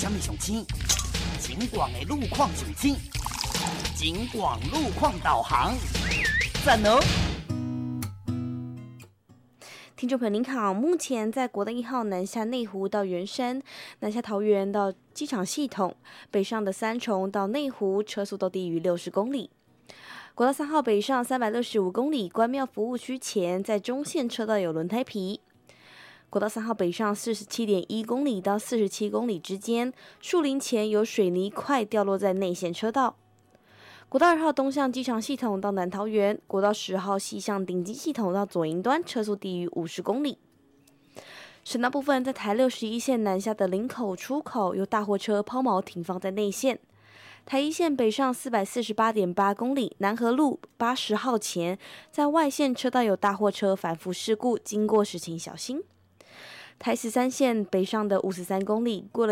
什么上青？景广的路况上青，景广路况导航，赞哦！ 听众朋友您好，目前在国道1号南下内湖到圆山、南下桃园到机场系统、北上的三重到内湖，车速都低于60公里。国道3号北上365公里，关庙服务区前在中线车道有轮胎皮。国道3号北上47.1公里到47公里之间，树林前有水泥块掉落在内线车道。国道2号东向机场系统到南桃园，国道10号西向顶基系统到左营端，车速低于50公里。省道部分，在台61线南下的林口出口，有大货车抛锚停放在内线。台1线北上448.8公里，南河路80号前，在外线车道有大货车反复事故，经过时请小心。台13线北上的53公里，过了